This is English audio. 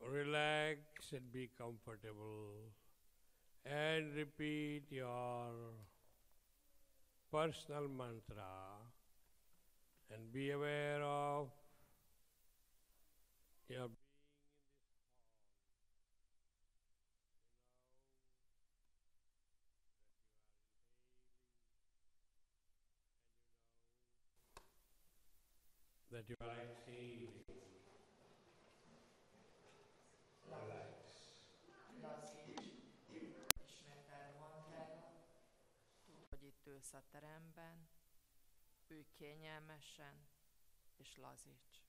Relax and be comfortable and repeat your personal mantra and be aware of your that you are exhaling. Relax. Lazíts, ismételd a mantrádat. Tudd, hogy itt ülsz a teremben, ülj kényelmesen, és lazíts.